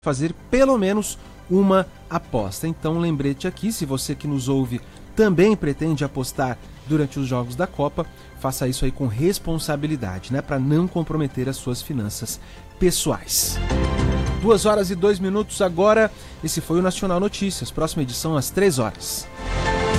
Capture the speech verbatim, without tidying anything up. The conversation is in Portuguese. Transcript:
fazer pelo menos uma aposta. Então, lembrete aqui, se você que nos ouve também pretende apostar durante os Jogos da Copa, faça isso aí com responsabilidade, né? Para não comprometer as suas finanças pessoais. Duas horas e dois minutos agora. Esse foi o Nacional Notícias. Próxima edição às três horas.